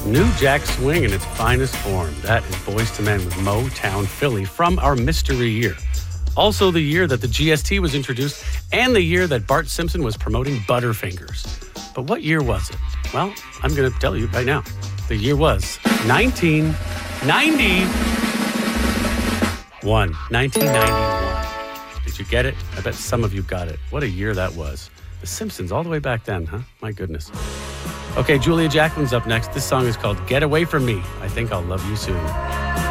New Jack Swing in its finest form. That is Boyz II Men with Motown Philly from our mystery year. Also the year that the GST was introduced and the year that Bart Simpson was promoting Butterfingers. But what year was it? Well, I'm going to tell you right now. The year was 1991. 1991. Did you get it? I bet some of you got it. What a year that was. The Simpsons all the way back then, huh? My goodness. Okay, Julia Jacqueline's up next. This song is called Get Away From Me. I Think I'll Love You Soon.